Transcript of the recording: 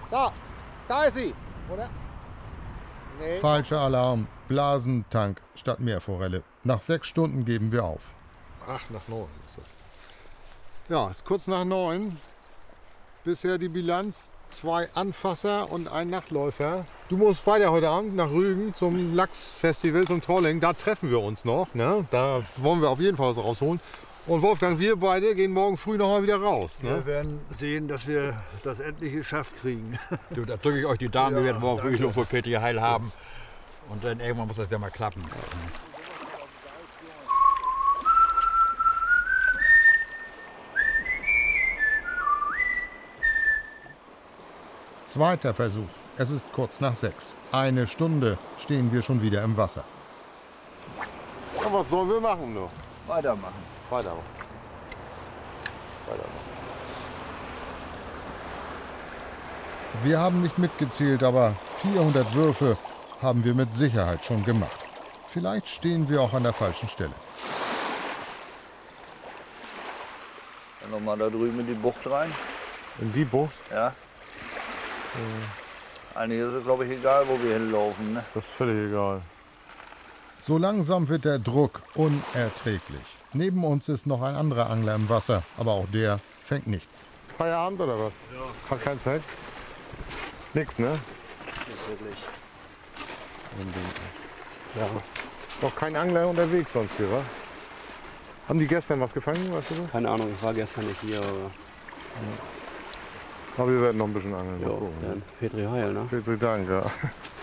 Da ist sie, oder? Nee. Falscher Alarm. Blasentank statt Meerforelle. Nach 6 Stunden geben wir auf. 8 nach 9 ist das. Ja, ist kurz nach 9. Bisher die Bilanz: 2 Anfasser und ein Nachläufer. Du musst weiter heute Abend nach Rügen zum Lachsfestival, zum Trolling. Da treffen wir uns noch. Ne? Da wollen wir auf jeden Fall was rausholen. Und Wolfgang, wir beide gehen morgen früh noch mal wieder raus. Ne? Wir werden sehen, dass wir das endlich geschafft kriegen. Du, da drücke ich euch die Daumen, Ja, wir werden morgen früh danke. noch für Petri heil haben. Und dann irgendwann muss das ja mal klappen. Zweiter Versuch. Es ist kurz nach 6. 1 Stunde stehen wir schon wieder im Wasser. Und was sollen wir machen noch? Weitermachen. Weitermachen. Wir haben nicht mitgezählt, aber 400 Würfe haben wir mit Sicherheit schon gemacht. Vielleicht stehen wir auch an der falschen Stelle. Dann nochmal da drüben in die Bucht rein. In die Bucht? Ja. Eigentlich ist es, glaube ich, egal, wo wir hinlaufen. Ne? Das ist völlig egal. So langsam wird der Druck unerträglich. Neben uns ist noch ein anderer Angler im Wasser, aber auch der fängt nichts. Feierabend oder was? Ja. Hat keine Zeit? Nix, ne? Nicht wirklich. Ja. Noch kein Angler unterwegs sonst hier, wa? Haben die gestern was gefangen, weißt du so? Keine Ahnung, ich war gestern nicht hier, aber Aber wir werden noch ein bisschen angeln. ja, Mal gucken, dann ne? Petri Heil, ne? Vielen Dank, ja.